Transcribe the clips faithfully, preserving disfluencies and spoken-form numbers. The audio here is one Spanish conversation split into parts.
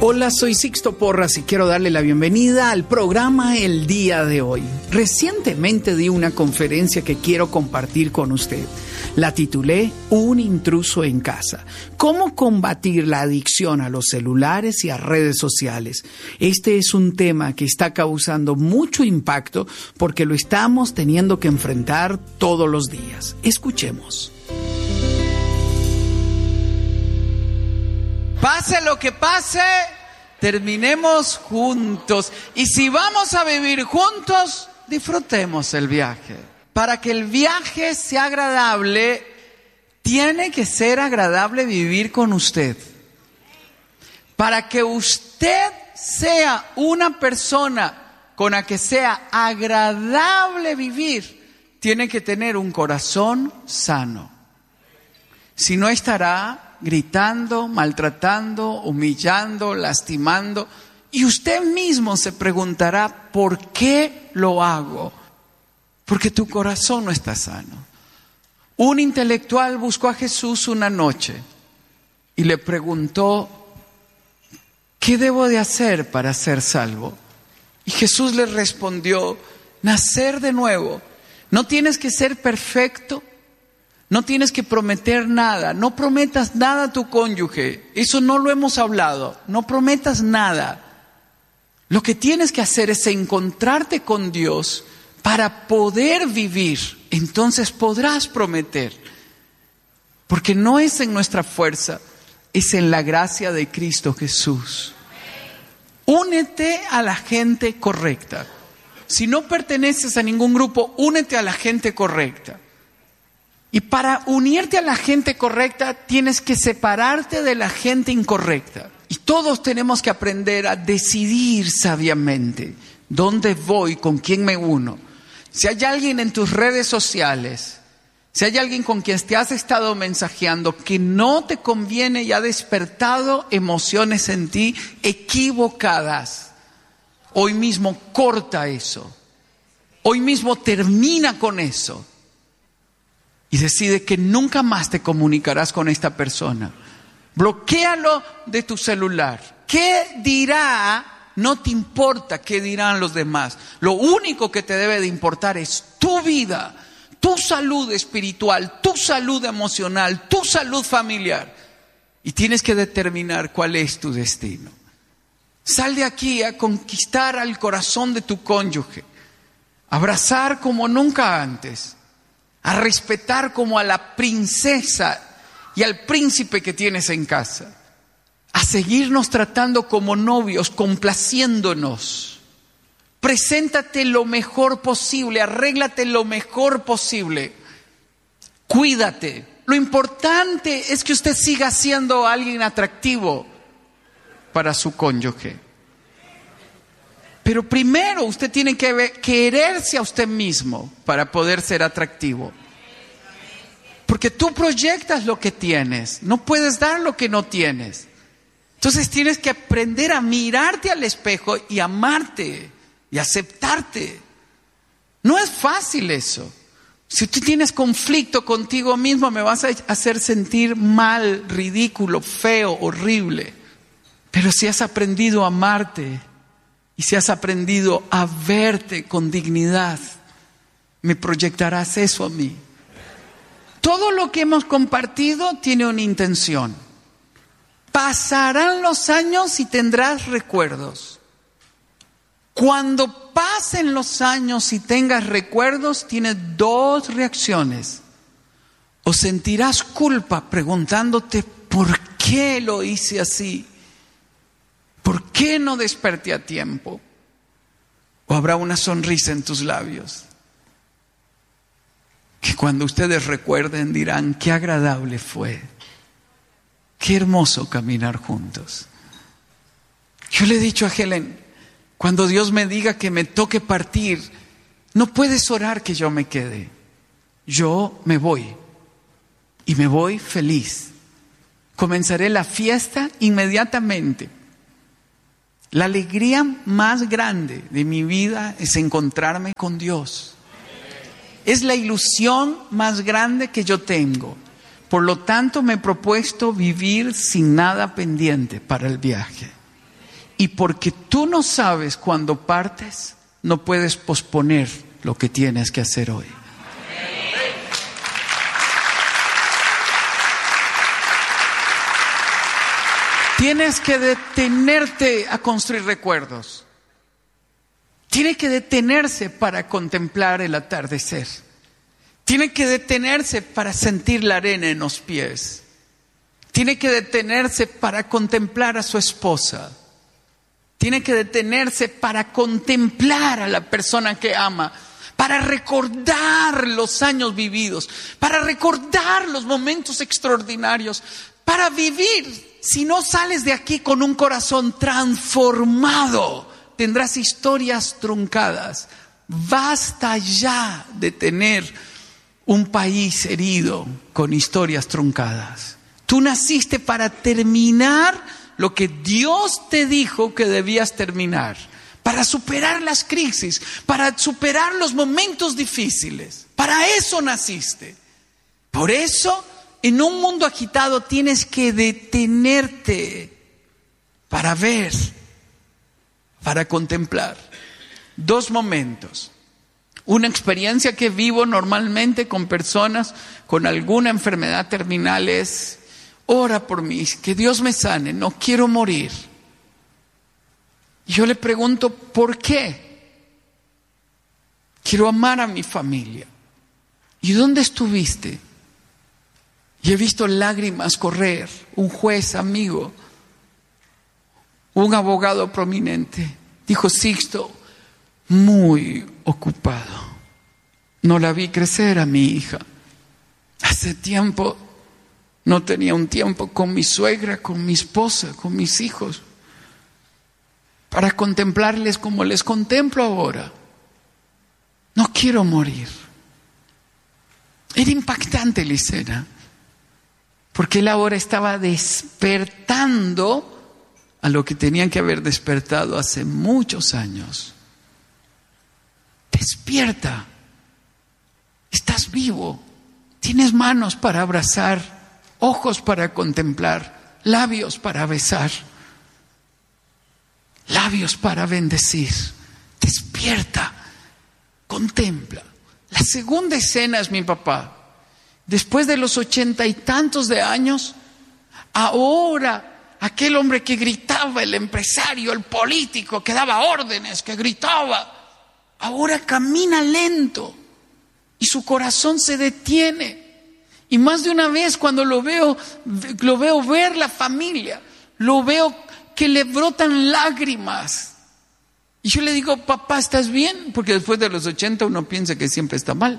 Hola, soy Sixto Porras y quiero darle la bienvenida al programa El Día de Hoy. Recientemente di una conferencia que quiero compartir con usted. La titulé Un intruso en casa. ¿Cómo combatir la adicción a los celulares y a redes sociales? Este es un tema que está causando mucho impacto porque lo estamos teniendo que enfrentar todos los días. Escuchemos. Pase lo que pase, terminemos juntos. Y si vamos a vivir juntos, disfrutemos el viaje. Para que el viaje sea agradable, tiene que ser agradable vivir con usted. Para que usted sea una persona con la que sea agradable vivir, tiene que tener un corazón sano. Si no, estará gritando, maltratando, humillando, lastimando. Y usted mismo se preguntará, ¿por qué lo hago? Porque tu corazón no está sano. Un intelectual buscó a Jesús una noche y le preguntó, ¿qué debo de hacer para ser salvo? Y Jesús le respondió, nacer de nuevo. No tienes que ser perfecto. No tienes que prometer nada, no prometas nada a tu cónyuge, eso no lo hemos hablado, no prometas nada. Lo que tienes que hacer es encontrarte con Dios para poder vivir, entonces podrás prometer. Porque no es en nuestra fuerza, es en la gracia de Cristo Jesús. Únete a la gente correcta. Si no perteneces a ningún grupo, únete a la gente correcta. Y para unirte a la gente correcta, tienes que separarte de la gente incorrecta. Y todos tenemos que aprender a decidir sabiamente dónde voy, con quién me uno. Si hay alguien en tus redes sociales, si hay alguien con quien te has estado mensajeando que no te conviene y ha despertado emociones en ti equivocadas, hoy mismo corta eso. Hoy mismo termina con eso. Y decide que nunca más te comunicarás con esta persona. Bloquéalo de tu celular. ¿Qué dirá? No te importa qué dirán los demás. Lo único que te debe de importar es tu vida, tu salud espiritual, tu salud emocional, tu salud familiar. Y tienes que determinar cuál es tu destino. Sal de aquí a conquistar al corazón de tu cónyuge. Abrazar como nunca antes. A respetar como a la princesa y al príncipe que tienes en casa. A seguirnos tratando como novios, complaciéndonos. Preséntate lo mejor posible, arréglate lo mejor posible. Cuídate. Lo importante es que usted siga siendo alguien atractivo para su cónyuge. Pero primero usted tiene que ver, quererse a usted mismo para poder ser atractivo. Porque tú proyectas lo que tienes, no puedes dar lo que no tienes. Entonces tienes que aprender a mirarte al espejo y amarte y aceptarte. No es fácil eso. Si tú tienes conflicto contigo mismo, me vas a hacer sentir mal, ridículo, feo, horrible. Pero si has aprendido a amarte, y si has aprendido a verte con dignidad, me proyectarás eso a mí. Todo lo que hemos compartido tiene una intención. Pasarán los años y tendrás recuerdos. Cuando pasen los años y tengas recuerdos, tienes dos reacciones. O sentirás culpa preguntándote ¿por qué lo hice así? ¿Por qué no desperté a tiempo? ¿O habrá una sonrisa en tus labios? Que cuando ustedes recuerden dirán, qué agradable fue. Qué hermoso caminar juntos. Yo le he dicho a Helen, cuando Dios me diga que me toque partir, no puedes orar que yo me quede. Yo me voy. Y me voy feliz. Comenzaré la fiesta inmediatamente. La alegría más grande de mi vida es encontrarme con Dios. Es la ilusión más grande que yo tengo. Por lo tanto, me he propuesto vivir sin nada pendiente para el viaje. Y porque tú no sabes cuándo partes, no puedes posponer lo que tienes que hacer hoy. Tienes que detenerte a construir recuerdos. Tiene que detenerse para contemplar el atardecer. Tiene que detenerse para sentir la arena en los pies. Tiene que detenerse para contemplar a su esposa. Tiene que detenerse para contemplar a la persona que ama, para recordar los años vividos, para recordar los momentos extraordinarios, para vivir. Si no sales de aquí con un corazón transformado, tendrás historias truncadas. Basta ya de tener un país herido con historias truncadas. Tú naciste para terminar lo que Dios te dijo que debías terminar, para superar las crisis, para superar los momentos difíciles. Para eso naciste. Por eso, en un mundo agitado tienes que detenerte para ver, para contemplar. Dos momentos. Una experiencia que vivo normalmente con personas con alguna enfermedad terminal es: ora por mí, que Dios me sane, no quiero morir. Y yo le pregunto, ¿por qué? Quiero amar a mi familia. ¿Y dónde estuviste? Y he visto lágrimas correr. Un juez amigo, un abogado prominente, dijo: Sixto, muy ocupado. No la vi crecer a mi hija. Hace tiempo no tenía un tiempo con mi suegra, con mi esposa, con mis hijos, para contemplarles como les contemplo ahora. No quiero morir. Era impactante la escena, porque él ahora estaba despertando a lo que tenían que haber despertado hace muchos años. Despierta. Estás vivo. Tienes manos para abrazar, ojos para contemplar, labios para besar, labios para bendecir. Despierta, contempla. La segunda escena es mi papá. Después de los ochenta y tantos de años, ahora aquel hombre que gritaba, el empresario, el político, que daba órdenes, que gritaba, ahora camina lento y su corazón se detiene. Y más de una vez cuando lo veo, lo veo ver la familia, lo veo que le brotan lágrimas. Y yo le digo: papá, ¿estás bien? Porque después de los ochenta uno piensa que siempre está mal.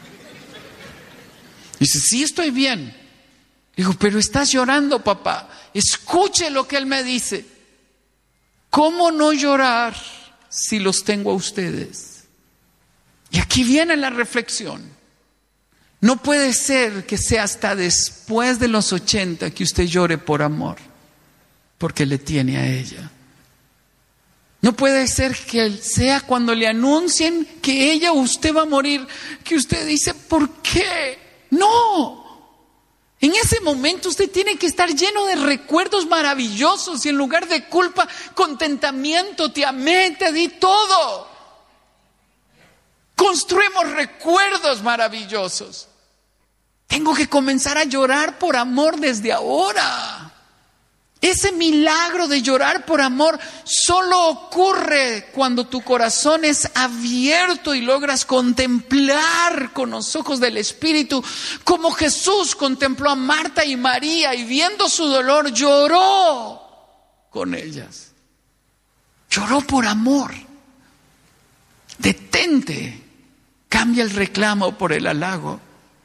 Y dice: sí, estoy bien. Digo: pero estás llorando, papá. Escuche lo que él me dice. ¿Cómo no llorar si los tengo a ustedes? Y aquí viene la reflexión. No puede ser que sea hasta después de los ochenta que usted llore por amor, porque le tiene a ella. No puede ser que sea cuando le anuncien que ella o usted va a morir, que usted dice: ¿por qué? No. En ese momento usted tiene que estar lleno de recuerdos maravillosos y en lugar de culpa, contentamiento. Te amé, te di todo. Construimos recuerdos maravillosos. Tengo que comenzar a llorar por amor desde ahora. Ese milagro de llorar por amor solo ocurre cuando tu corazón es abierto y logras contemplar con los ojos del Espíritu, como Jesús contempló a Marta y María y viendo su dolor lloró con ellas. Lloró por amor. Detente. Cambia el reclamo por el halago.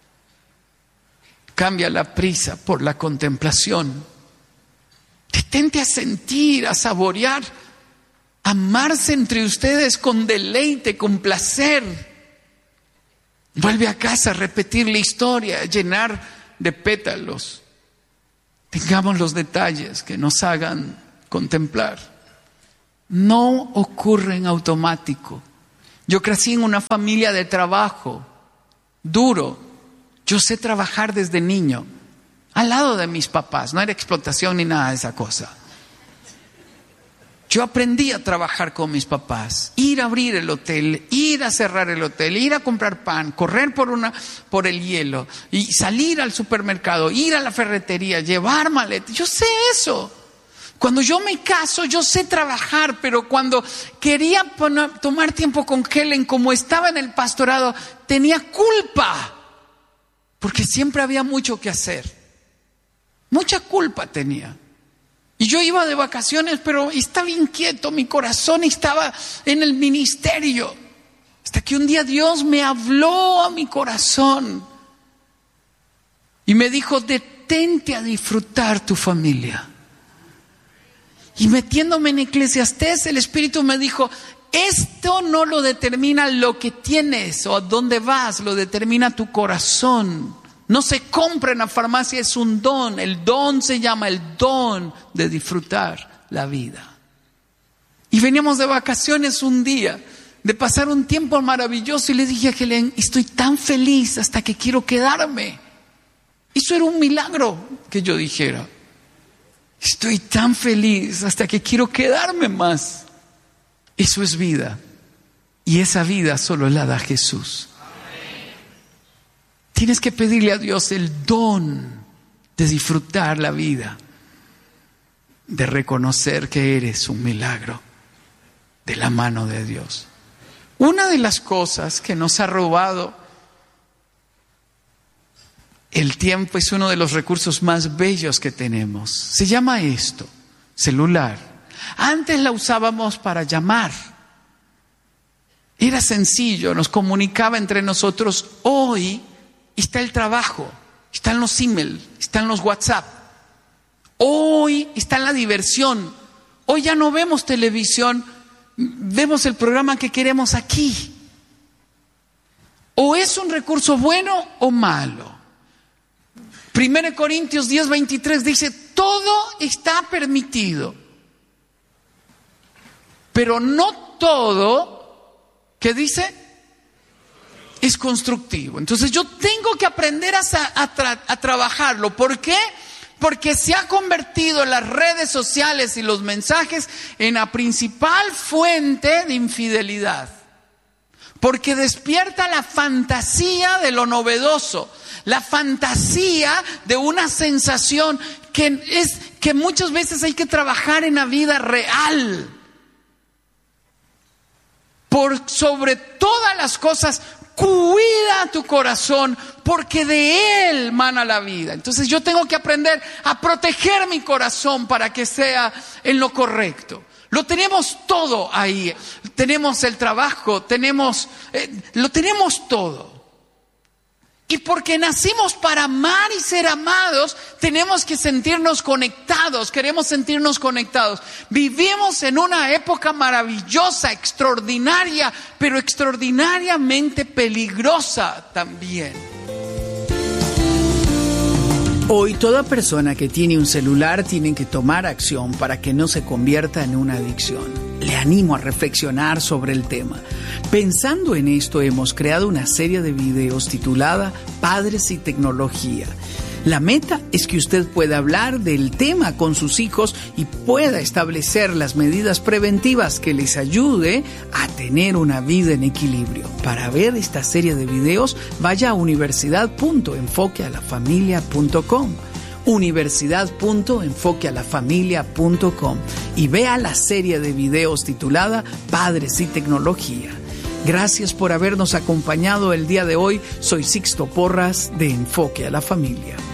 Cambia la prisa por la contemplación. Detente a sentir, a saborear, amarse entre ustedes con deleite, con placer. Vuelve a casa a repetir la historia, a llenar de pétalos. Tengamos los detalles que nos hagan contemplar. No ocurre en automático. Yo crecí en una familia de trabajo duro. Yo sé trabajar desde niño, al lado de mis papás. No era explotación ni nada de esa cosa. Yo aprendí a trabajar con mis papás, ir a abrir el hotel, ir a cerrar el hotel, ir a comprar pan, correr por una, por el hielo y salir al supermercado, ir a la ferretería, llevar maletas. Yo sé eso. Cuando yo me caso, yo sé trabajar, pero cuando quería poner, tomar tiempo con Helen, como estaba en el pastorado, tenía culpa, porque siempre había mucho que hacer. Mucha culpa tenía. Y yo iba de vacaciones, pero estaba inquieto, mi corazón estaba en el ministerio. Hasta que un día Dios me habló a mi corazón y me dijo: detente a disfrutar tu familia. Y metiéndome en Eclesiastés, el Espíritu me dijo: esto no lo determina lo que tienes o a dónde vas, lo determina tu corazón. No se compra en la farmacia, es un don. El don se llama el don de disfrutar la vida. Y veníamos de vacaciones un día, de pasar un tiempo maravilloso, y le dije a Helen: estoy tan feliz hasta que quiero quedarme. Eso era un milagro que yo dijera: estoy tan feliz hasta que quiero quedarme más. Eso es vida. Y esa vida solo la da Jesús. Tienes que pedirle a Dios el don de disfrutar la vida, de reconocer que eres un milagro de la mano de Dios. Una de las cosas que nos ha robado el tiempo es uno de los recursos más bellos que tenemos. Se llama esto, celular. Antes la usábamos para llamar. Era sencillo, nos comunicaba entre nosotros. Hoy está el trabajo, están los emails, están los WhatsApp. Hoy está la diversión. Hoy ya no vemos televisión, vemos el programa que queremos aquí. O es un recurso bueno o malo. Primero Corintios diez veintitrés dice: todo está permitido, pero no todo, ¿qué dice? Es constructivo. Entonces yo tengo que aprender a, a, tra- a trabajarlo. ¿Por qué? Porque se ha convertido las redes sociales y los mensajes en la principal fuente de infidelidad. Porque despierta la fantasía de lo novedoso, la fantasía de una sensación que es que muchas veces hay que trabajar en la vida real. Por sobre todas las cosas, cuida tu corazón, porque de él mana la vida. Entonces yo tengo que aprender a proteger mi corazón para que sea en lo correcto. Lo tenemos todo ahí. Tenemos el trabajo, tenemos, eh, lo tenemos todo. Y porque nacimos para amar y ser amados, tenemos que sentirnos conectados, queremos sentirnos conectados. Vivimos en una época maravillosa, extraordinaria, pero extraordinariamente peligrosa también. Hoy toda persona que tiene un celular tiene que tomar acción para que no se convierta en una adicción. Le animo a reflexionar sobre el tema. Pensando en esto, hemos creado una serie de videos titulada Padres y Tecnología. La meta es que usted pueda hablar del tema con sus hijos y pueda establecer las medidas preventivas que les ayude a tener una vida en equilibrio. Para ver esta serie de videos, vaya a universidad punto enfoque a la familia punto com. universidad punto enfoque a la familia punto com y vea la serie de videos titulada Padres y Tecnología. Gracias por habernos acompañado el día de hoy. Soy Sixto Porras de Enfoque a la Familia.